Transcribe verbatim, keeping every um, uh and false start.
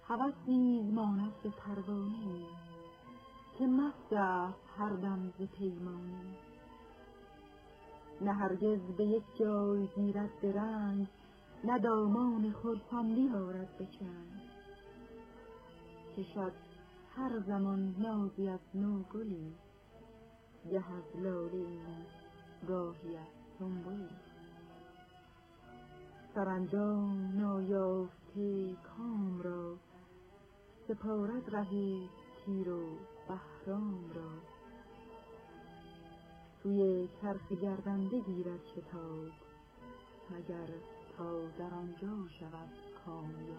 هوس نیز ماند به پروانه که مست است هر دم ز پیمانه. نه هرگز به یک جای گیرد درنگ، نه دامان خرسندی آرد به چنگ. کشد هر زمان نازی از نو گلی، گه از لاله ای گاهی از سنبلی. سرانجام نایافته کام را، سپارد ره تیر و بهرام را. سوی چرخ گردنده گیرد شتاب، مگر تا در آنجا شود کامیاب.